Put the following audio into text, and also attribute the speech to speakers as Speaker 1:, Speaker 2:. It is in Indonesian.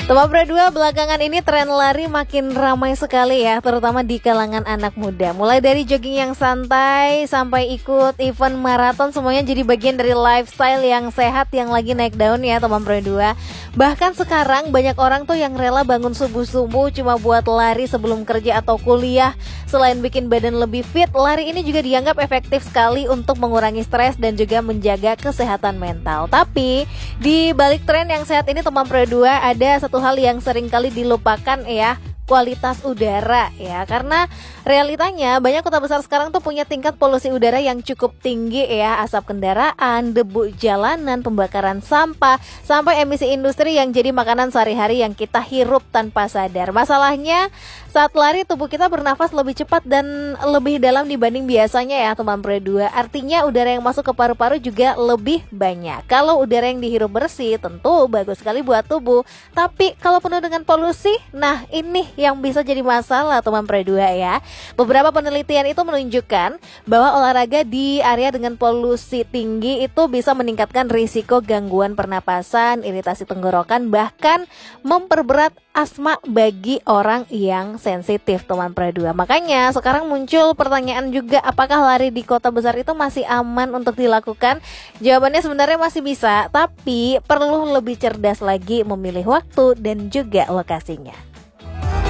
Speaker 1: Teman Pro 2, belakangan ini tren lari makin ramai sekali ya, terutama di kalangan anak muda. Mulai dari jogging yang santai sampai ikut event maraton, semuanya jadi bagian dari lifestyle yang sehat yang lagi naik daun ya Teman Pro 2. Bahkan sekarang banyak orang tuh yang rela bangun subuh-subuh cuma buat lari sebelum kerja atau kuliah. Selain bikin badan lebih fit, lari ini juga dianggap efektif sekali untuk mengurangi stres dan juga menjaga kesehatan mental. Tapi di balik tren yang sehat ini Teman Pro 2, ada satu hal yang sering kali dilupakan ya, kualitas udara ya. Karena realitanya banyak kota besar sekarang tuh punya tingkat polusi udara yang cukup tinggi ya. Asap kendaraan, debu jalanan, pembakaran sampah, sampai emisi industri yang jadi makanan sehari-hari yang kita hirup tanpa sadar. Masalahnya saat lari tubuh kita bernafas lebih cepat dan lebih dalam dibanding biasanya ya Teman Pro 2. Artinya udara yang masuk ke paru-paru juga lebih banyak. Kalau udara yang dihirup bersih tentu bagus sekali buat tubuh. Tapi kalau penuh dengan polusi, nah ini yang bisa jadi masalah Teman Pro 2 ya. Beberapa penelitian itu menunjukkan bahwa olahraga di area dengan polusi tinggi itu bisa meningkatkan risiko gangguan pernapasan, iritasi tenggorokan, bahkan memperberat asma bagi orang yang sensitif Teman Pro 2. Makanya sekarang muncul pertanyaan juga, apakah lari di kota besar itu masih aman untuk dilakukan? Jawabannya sebenarnya masih bisa, tapi perlu lebih cerdas lagi memilih waktu dan juga lokasinya.